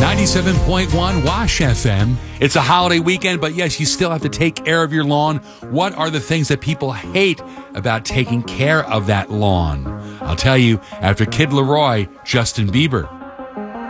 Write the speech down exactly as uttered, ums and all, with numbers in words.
ninety-seven point one Wash F M. It's a holiday weekend, but yes, you still have to take care of your lawn. What are the things that people hate about taking care of that lawn? I'll tell you after Kid Laroi, Justin Bieber.